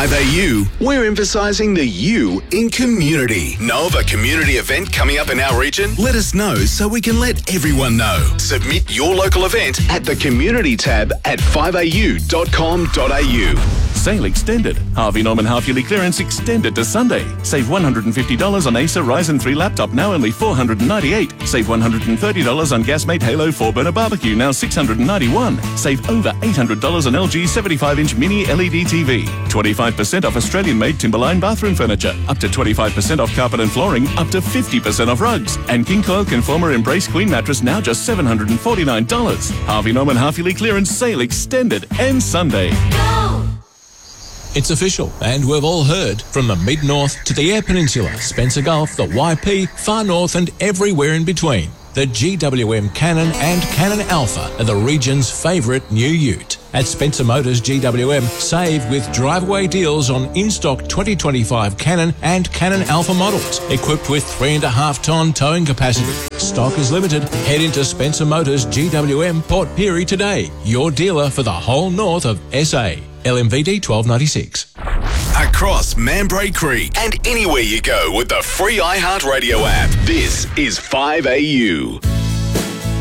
5AU, we're emphasising the U in community. Know of a community event coming up in our region? Let us know so we can let everyone know. Submit your local event at the community tab at 5au.com.au. Sale extended. Harvey Norman half-yearly clearance extended to Sunday. Save $150 on Acer Ryzen 3 laptop, now only $498. Save $130 on Gasmate Halo 4-burner barbecue, now $691. Save over $800 on LG 75-inch mini LED TV. 25% off Australian-made Timberline bathroom furniture. Up to 25% off carpet and flooring. Up to 50% off rugs. And King Coil Conformer Embrace Queen mattress, now just $749. Harvey Norman half-yearly clearance sale extended. Ends Sunday. Go! It's official, and we've all heard. From the Mid-North to the Eyre Peninsula, Spencer Gulf, the YP, Far North and everywhere in between. The GWM Cannon and Cannon Alpha are the region's favourite new ute. At Spencer Motors GWM, save with drive-away deals on in-stock 2025 Cannon and Cannon Alpha models, equipped with 3.5-tonne towing capacity. Stock is limited. Head into Spencer Motors GWM Port Pirie today, your dealer for the whole north of SA. LMVD 1296. Across Mambray Creek and anywhere you go with the free iHeartRadio app. This is 5AU.